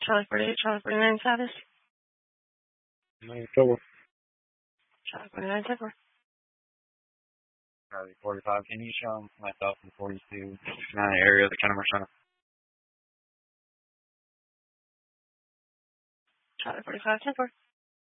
Charlie 48, Charlie 49, Travis. 94. Charlie 49, 10-4. Charlie 45, can you show myself in 42, not an area of the Kennemer Center? Charlie 45, 10-4.